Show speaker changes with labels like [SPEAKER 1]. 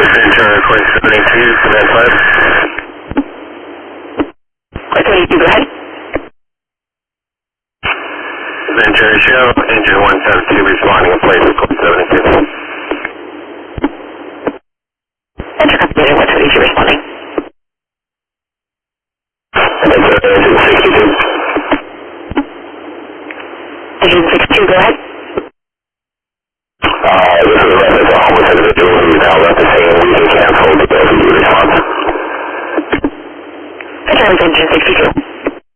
[SPEAKER 1] Ventura 472, command 5.
[SPEAKER 2] 472, go ahead.
[SPEAKER 1] Ventura show, engine 172 responding in place of code 76.
[SPEAKER 2] Ventura Company 172 responding.
[SPEAKER 1] Engine 62.
[SPEAKER 2] Engine 62, go ahead.
[SPEAKER 1] This is a reference to a homeless individual who now left the scene. We can cancel the response.
[SPEAKER 2] Ventura Engine 62.